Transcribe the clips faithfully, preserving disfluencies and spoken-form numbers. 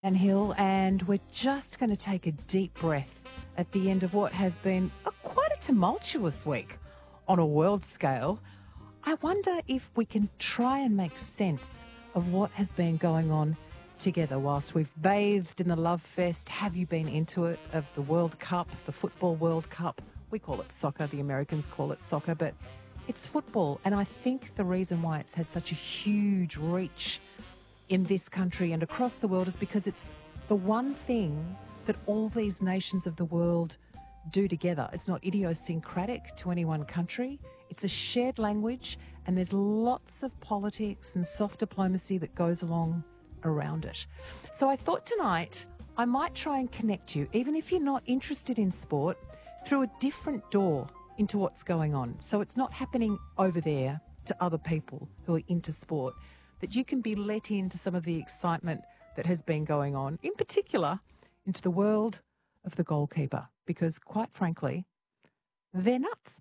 And Hill, and we're just going to take a deep breath at the end of what has been a, quite a tumultuous week on a world scale. I wonder if we can try and make sense of what has been going on together whilst we've bathed in the love fest. Have you been into it, of the World Cup, the Football World Cup? We call it soccer, the Americans call it soccer, but it's football. And I think the reason why it's had such a huge reach in this country and across the world is because it's the one thing that all these nations of the world do together. It's not idiosyncratic to any one country. It's a shared language, and there's lots of politics and soft diplomacy that goes along around it. So I thought tonight I might try and connect you, even if you're not interested in sport, through a different door into what's going on. So it's not happening over there to other people who are into sport, that you can be let into some of the excitement that has been going on, in particular into the world of the goalkeeper, because quite frankly, they're nuts.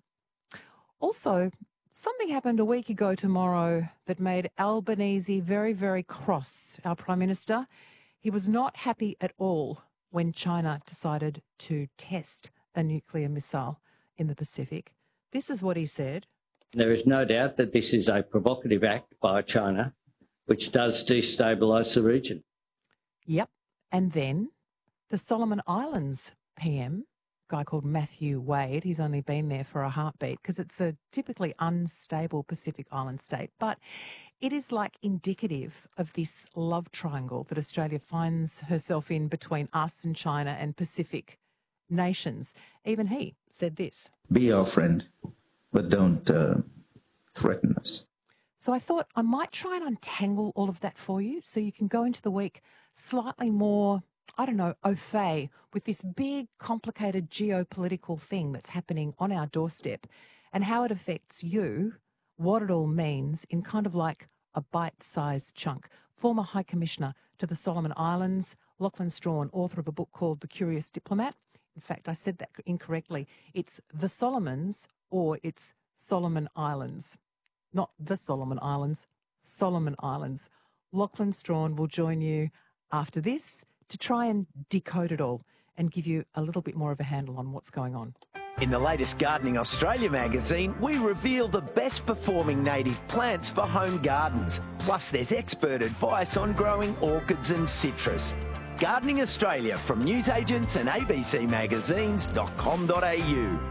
Also, something happened a week ago tomorrow that made Albanese very, very cross, our Prime Minister. He was not happy at all when China decided to test a nuclear missile in the Pacific. This is what he said. There is no doubt that this is a provocative act by China, which does destabilise the region. Yep. And then the Solomon Islands P M, a guy called Matthew Wade, he's only been there for a heartbeat because it's a typically unstable Pacific Island state, but it is like indicative of this love triangle that Australia finds herself in between us and China and Pacific nations. Even he said this. Be our friend, but don't uh, threaten us. So I thought I might try and untangle all of that for you so you can go into the week slightly more, I don't know, au fait with this big, complicated geopolitical thing that's happening on our doorstep and how it affects you, what it all means in kind of like a bite-sized chunk. Former High Commissioner to the Solomon Islands, Lachlan Strawn, author of a book called The Curious Diplomat. In fact, I said that incorrectly. It's the Solomons or it's Solomon Islands. Not the Solomon Islands, Solomon Islands. Lachlan Strawn will join you after this to try and decode it all and give you a little bit more of a handle on what's going on. In the latest Gardening Australia magazine, we reveal the best performing native plants for home gardens. Plus, there's expert advice on growing orchids and citrus. Gardening Australia from newsagents and a b c magazines dot com dot a u.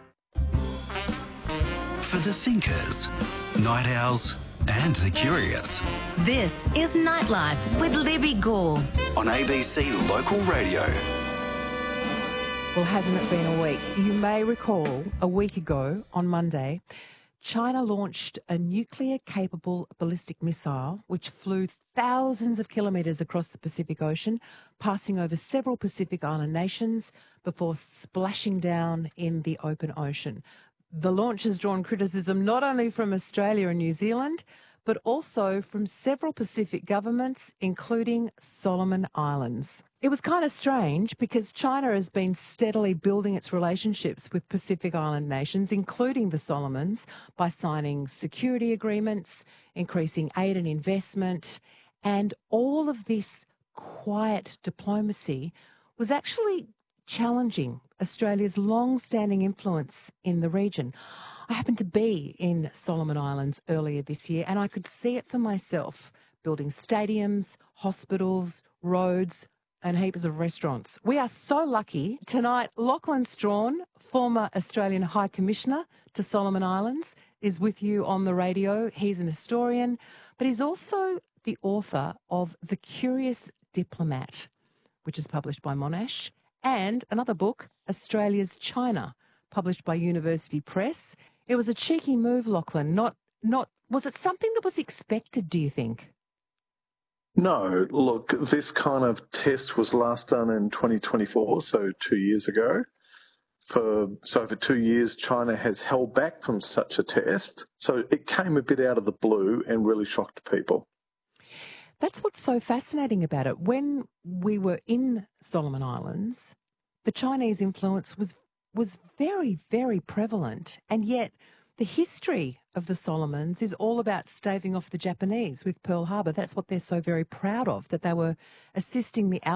For the thinkers, night owls and the curious. This is Nightlife with Libby Gore on A B C Local Radio. Well, hasn't it been a week? You may recall a week ago on Monday, China launched a nuclear-capable ballistic missile which flew thousands of kilometres across the Pacific Ocean, passing over several Pacific Island nations before splashing down in the open ocean. The launch has drawn criticism not only from Australia and New Zealand, but also from several Pacific governments, including Solomon Islands. It was kind of strange because China has been steadily building its relationships with Pacific Island nations, including the Solomons, by signing security agreements, increasing aid and investment, and all of this quiet diplomacy was actually challenging Australia's long-standing influence in the region. I happened to be in Solomon Islands earlier this year and I could see it for myself, building stadiums, hospitals, roads and heaps of restaurants. We are so lucky. Tonight, Lachlan Strawn, former Australian High Commissioner to Solomon Islands, is with you on the radio. He's an historian, but he's also the author of The Curious Diplomat, which is published by Monash, and another book, Australia's China, published by University Press. It was a cheeky move, Lachlan. Not, not, was it something that was expected, do you think? No, look, this kind of test was last done in twenty twenty-four, so two years ago. For so for two years, China has held back from such a test. So it came a bit out of the blue and really shocked people. That's what's so fascinating about it. When we were in Solomon Islands, the Chinese influence was was very, very prevalent. And yet the history of the Solomons is all about staving off the Japanese with Pearl Harbor. That's what they're so very proud of, that they were assisting the